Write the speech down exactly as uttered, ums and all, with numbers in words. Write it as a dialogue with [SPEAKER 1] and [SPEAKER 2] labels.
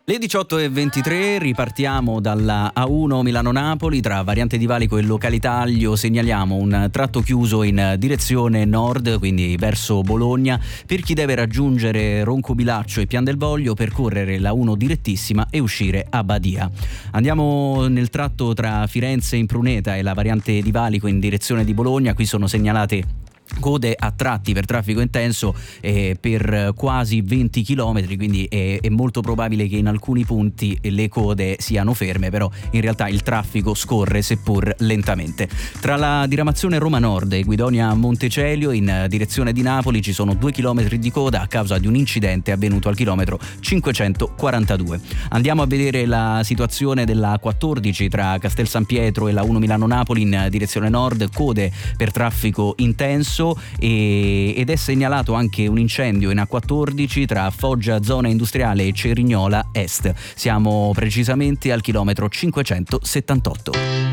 [SPEAKER 1] Le diciotto e ventitré ripartiamo dalla A uno Milano-Napoli, tra Variante di Valico e Localitaglio segnaliamo un tratto chiuso in direzione nord, quindi verso Bologna, per chi deve raggiungere Roncobilaccio e Pian del Voglio, percorrere la uno direttissima e uscire a Badia. Andiamo nel tratto tra Firenze in Pruneta e la Variante di Valico in direzione di Bologna, qui sono segnalate code a tratti per traffico intenso eh, per quasi venti chilometri, quindi è, è molto probabile che in alcuni punti le code siano ferme, però in realtà il traffico scorre seppur lentamente. Tra la diramazione Roma Nord e Guidonia Montecelio in direzione di Napoli ci sono due chilometri di coda a causa di un incidente avvenuto al chilometro cinquecentoquarantadue. Andiamo a vedere la situazione della quattordici tra Castel San Pietro e la uno Milano Napoli in direzione nord, code per traffico intenso. E, ed è segnalato anche un incendio in A quattordici tra Foggia zona industriale e Cerignola Est. Siamo precisamente al chilometro cinquecentosettantotto.